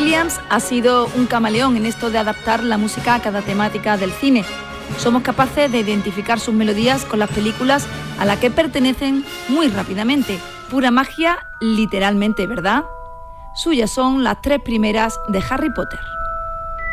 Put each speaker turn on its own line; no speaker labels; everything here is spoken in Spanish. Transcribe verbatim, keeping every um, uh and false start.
Williams ha sido un camaleón en esto de adaptar la música a cada temática del cine. Somos capaces de identificar sus melodías con las películas a las que pertenecen muy rápidamente. Pura magia, literalmente, ¿verdad? Suyas son las tres primeras de Harry Potter.